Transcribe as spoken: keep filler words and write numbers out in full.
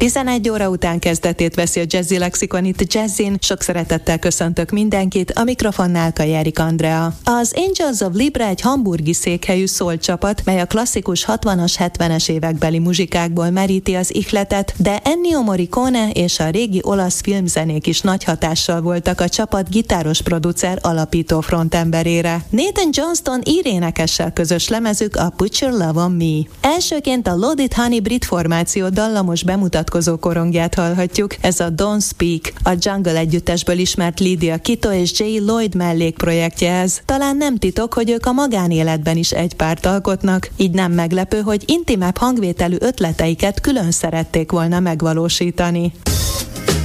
tizenegy óra után kezdetét veszi a Jazzy Lexikon itt Jazzin. Sok szeretettel köszöntök mindenkit, a mikrofonnál Kajárik Andrea. Az Angels of Libre egy hamburgi székhelyű soul csapat, mely a klasszikus hatvanas, hetvenes évekbeli muzsikákból meríti az ihletet, de Ennio Morricone és a régi olasz filmzenék is nagy hatással voltak a csapat gitáros producer alapító frontemberére. Nathan Johnston írénekessel közös lemezük a Put Your Love on Me. Elsőként a Loaded Honey brit formáció dallamos bemutatkozó korongját hallhatjuk, ez a Don't Speak, a Jungle együttesből ismert Lydia Kito és Jay Lloyd mellékprojektje ez. Talán nem titok, hogy ők a magánéletben is egy párt alkotnak, így nem meglepő, hogy intimebb hangvételű ötleteiket külön szerették volna megvalósítani.